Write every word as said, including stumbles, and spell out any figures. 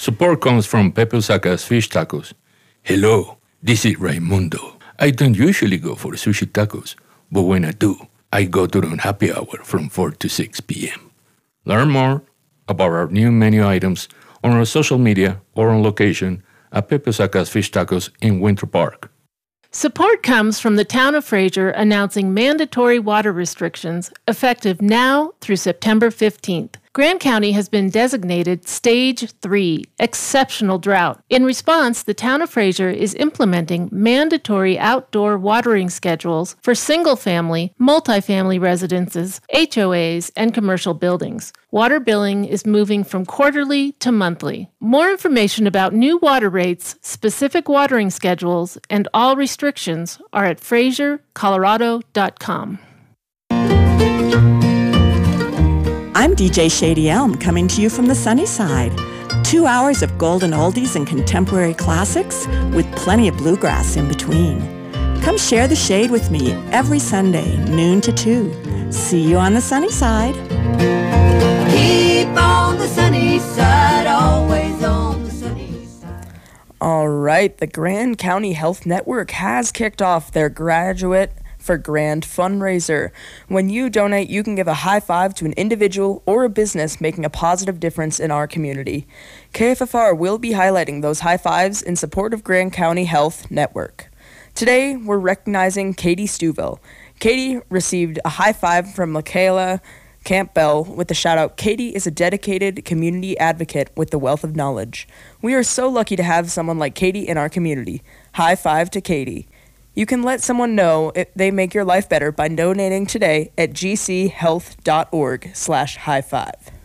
Support comes from Pepe Osaka's Fish Tacos. Hello, this is Raimundo. I don't usually go for sushi tacos, but when I do, I go during happy hour from four to six p.m. Learn more about our new menu items on our social media or on location at Pepe Osaka's Fish Tacos in Winter Park. Support comes from the town of Fraser announcing mandatory water restrictions effective now through September fifteenth. Grand County has been designated Stage three, Exceptional Drought. In response, the town of Fraser is implementing mandatory outdoor watering schedules for single-family, multifamily residences, H O As, and commercial buildings. Water billing is moving from quarterly to monthly. More information about new water rates, specific watering schedules, and all restrictions are at fraser colorado dot com. I'm D J Shady Elm, coming to you from the sunny side. Two hours of golden oldies and contemporary classics with plenty of bluegrass in between. Come share the shade with me every Sunday, noon to two. See you on the sunny side. Keep on the sunny side, always on the sunny side. All right, the Grand County Health Network has kicked off their Graduate for Grand fundraiser. When you donate, you can give a high five to an individual or a business making a positive difference in our community. K F F R will be highlighting those high fives in support of Grand County Health Network. Today, we're recognizing Katie Stuville. Katie received a high five from Michaela Campbell with the shout out, "Katie is a dedicated community advocate with the wealth of knowledge." We are so lucky to have someone like Katie in our community. High five to Katie. You can let someone know if they make your life better by donating today at g c health dot org slash high five.